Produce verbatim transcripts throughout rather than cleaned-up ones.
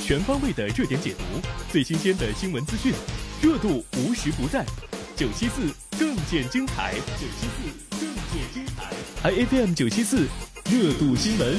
全方位的热点解读，最新鲜的新闻资讯，热度无时不在。九七四更见精彩，九七四更见精彩。I F M 九七四热度新闻。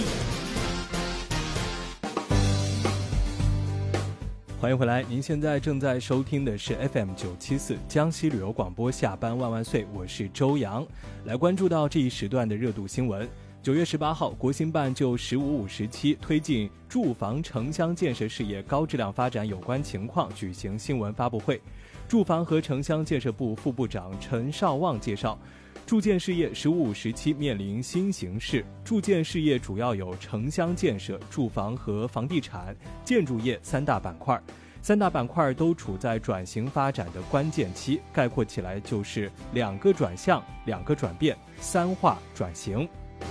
欢迎回来，您现在正在收听的是 F M 九七四江西旅游广播下班万万岁，我是周洋。来关注到这一时段的热度新闻。九月十八号，国新办就“十五五”时期推进住房城乡建设事业高质量发展有关情况举行新闻发布会。住房和城乡建设部副部长陈少旺介绍，住建事业“十五五”时期面临新形势，住建事业主要有城乡建设、住房和房地产、建筑业三大板块。三大板块都处在转型发展的关键期，概括起来就是两个转向、两个转变、三化转型。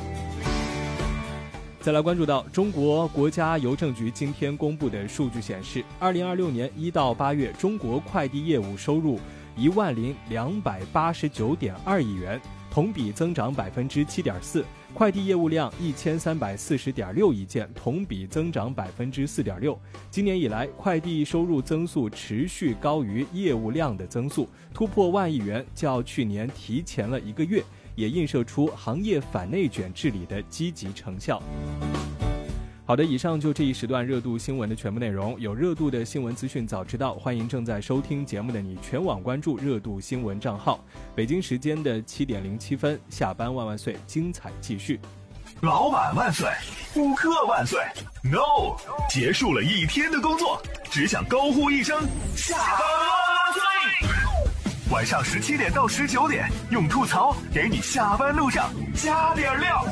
再来关注到中国国家邮政局今天公布的数据显示，二零二六年一到八月，中国快递业务收入一万零两百八十九点二亿元，同比增长百分之七点四，快递业务量一千三百四十点六亿件，同比增长百分之四点六。今年以来，快递收入增速持续高于业务量的增速，突破万亿元，较去年提前了一个月。也映射出行业反内卷治理的积极成效。好的，以上就这一时段热度新闻的全部内容。有热度的新闻资讯早知道，欢迎正在收听节目的你全网关注热度新闻账号。北京时间的七点零七分，下班万万岁，精彩继续。 老板万岁，顾客万岁 ，No， 结束了一天的工作，只想高呼一声下班万岁。晚上十七点到十九点，用吐槽给你下班路上加点料。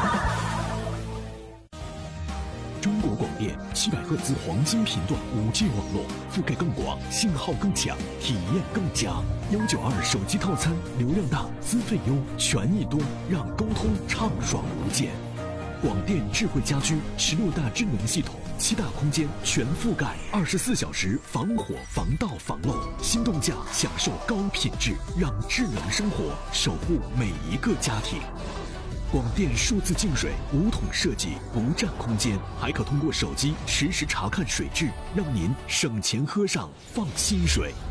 中国广电七百赫兹黄金频段 五 G 网络，覆盖更广，信号更强，体验更佳。一九二手机套餐，流量大，资费优，权益多，让沟通畅爽无间。广电智慧家居十六大智能系统，七大空间全覆盖，二十四小时防火防盗防漏，心动价享受高品质，让智能生活守护每一个家庭。广电数字净水无桶设计，不占空间，还可通过手机实时查看水质，让您省钱喝上放心水。